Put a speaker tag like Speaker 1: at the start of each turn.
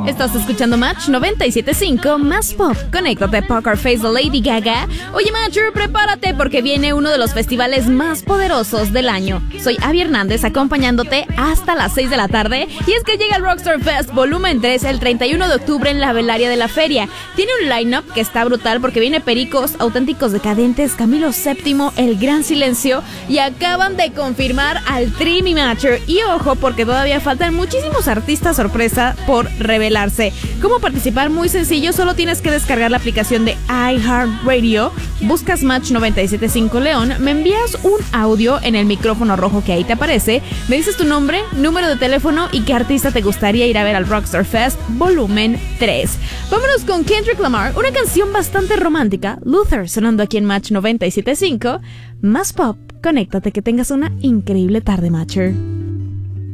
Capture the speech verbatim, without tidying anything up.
Speaker 1: Estás escuchando Match noventa y siete punto cinco, más pop. Conéctate, Poker Face de Lady Gaga. Oye, Matcher, prepárate porque viene uno de los festivales más poderosos del año. Soy Abby Hernández acompañándote hasta las seis de la tarde. Y es que llega el Rockstar Fest Volumen tres el treinta y uno de octubre en la Velaria de la Feria. Tiene un line-up que está brutal porque viene Pericos, Auténticos Decadentes, Camilo séptimo, El Gran Silencio. Y acaban de confirmar al Tri, mi Matcher. Y ojo, porque todavía faltan muchísimos artistas sorpresa por revelarse. ¿Cómo participar? Muy sencillo, solo tienes que descargar la aplicación de iHeartRadio, buscas Match noventa y siete punto cinco León, me envías un audio en el micrófono rojo que ahí te aparece, me dices tu nombre, número de teléfono y qué artista te gustaría ir a ver al Rockstar Fest Volumen tres. Vámonos con Kendrick Lamar, una canción bastante romántica, Luther, sonando aquí en Match noventa y siete punto cinco, más pop. Conéctate, que tengas una increíble tarde, Matcher.